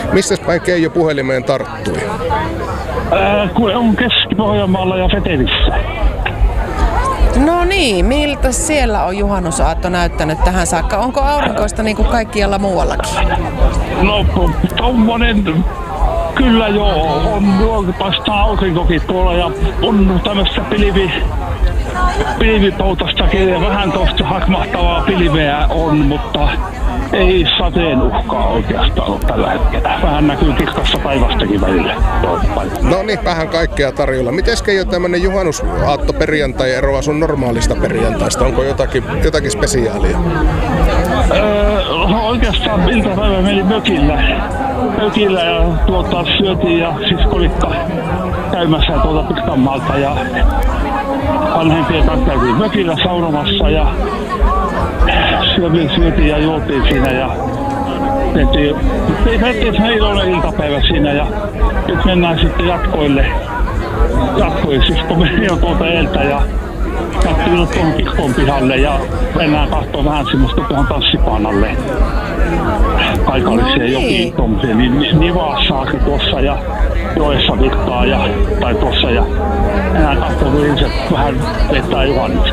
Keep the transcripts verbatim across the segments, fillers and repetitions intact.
Missäs päin Keijo puhelimeen tarttui? Ää, kun on Keski-Pohjanmaalla ja Vetelissä. No niin, miltä siellä on juhannusaatto näyttänyt tähän saakka? Onko aurinkoista niin kuin kaikkialla muuallakin? No, tommonen, kyllä joo, on pastaa aurinkokin tuolla ja on tämmöistä pilvi, pilvipoutastakin ja vähän tuosta hakmahtavaa pilveä on, mutta ei sateen uhkaa oikeastaan ole tällä hetkellä. Vähän näkyy kirkassa päivästäkin välillä. No niin, vähän kaikkea tarjolla. Miten Keijo tämmönen juhannusaatto perjantai eroaa sun normaalista perjantaista? Onko jotakin, jotakin spesiaalia? Öö, no oikeastaan iltapäivä meni mökillä. Mökillä ja tuota, syötiin ja siskolikka käymässä tuolta Pitkanmaalta ja vanhempien kanssa käytiin mökillä saunomassa ja syötiin, syötiin ja juotiin siinä ja tehtiin, tehtiin meillä iltapäivä siinä ja nyt mennään sitten jatkoille. Jatkoille, siis kun meni jo tuolta eeltä ja katsoin tuohon Kiskon pihalle ja mennään katsomaan vähän semmoista tuohon tanssipaanalle. Paikallisia no niin. Jokiin tuommoisia, niin Nivassaakin tuossa ja joessa vittaa ja, tai tuossa ja enää katsomaan ihmiset vähän vetää juhannusta.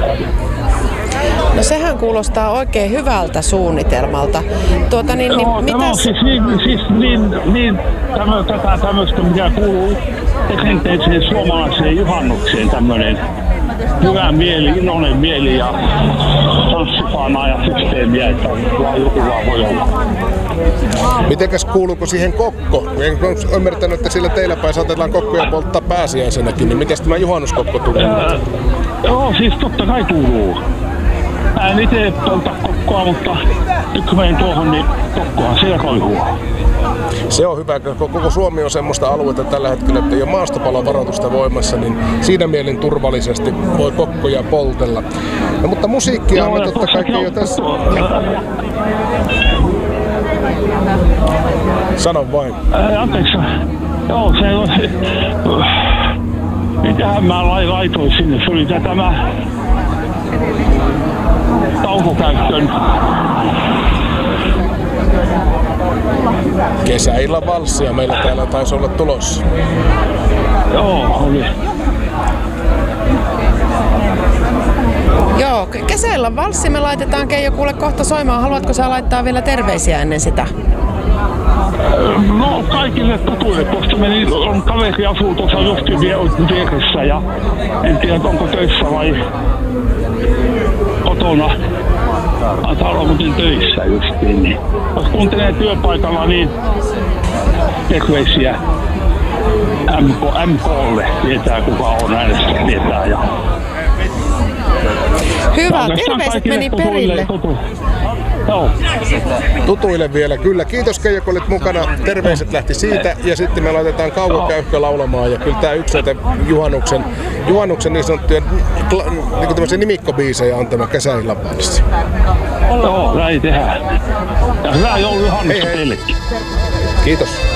No sehän kuulostaa oikein hyvältä suunnitelmalta. Tuota, niin, niin, joo, mitäs... tämä on siis niin, siis niin, niin tämä, tätä tämmöistä, mikä kuuluu perinteiseen suomalaiseen juhannukseen, tämmöinen hyvä mieli, iloinen mieli ja tanssipaanaa ja systeemiä, että vaan joku vaan voi olla. Mitenkäs kuuluuko siihen kokko? En ole ymmärtänyt, että sillä teillä päin saatetaan kokkoja polttaa pääsiäisenäkin, niin miten tämä juhannuskokko tulee? Öö, joo, siis totta kai kuuluu. Mä en itse polta kokkoa, mutta nyt kun menen tuohon, niin kokkohan siellä koihuu. Se on hyvä, kun koko Suomi on semmoista aluetta tällä hetkellä, että ei ole maastopalovaroitusta voimassa, niin siinä mielin turvallisesti voi kokkoja poltella. No, mutta musiikkia on totta kai jo tässä. Sano vain. Ää, anteeksi. Joo, se on... Mitähän mä laitoin sinne? Se oli tämä taukokäyttön. Kesäillan valssia meillä täällä taisi olla tulossa. Joo, oli. Joo, kesäillan valssi me laitetaan Keijo kuule kohta soimaan. Haluatko sä laittaa vielä terveisiä ennen sitä? No kaikille tutuille, koska meni, on kaveri asuu tuossa justin vieressä ja en tiedä onko töissä vai kotona. Taitaa olla muuten töissä justiin, niin jos kuuntelee työpaikalla, niin terveisiä M K:lle, tietää kuka on äänestä, tietää. Ja hyvä, terveiset meni perille. Tutu. Joo. Tutuille vielä, kyllä. Kiitos Keijo, kun olit mukana. Terveiset lähti siitä ja sitten me laitetaan Kaukokäyhkö laulamaan ja kyllä tää yksi näitä juhannuksen, juhannuksen niin sanottuja niin tämmöisiä nimikkobiisejä on tämä Kesäillan valssi. Joo, näin tehdään. Ja hyvää joulujuhannusta teillekin. Kiitos.